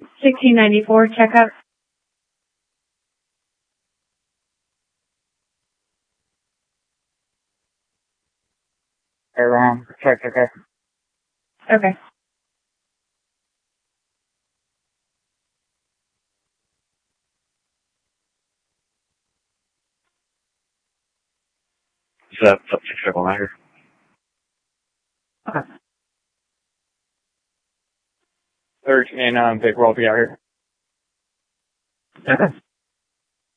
1694, checkup. Check, okay. Okay. So that's 6 here. Okay. 13 and Big World be out here. Okay.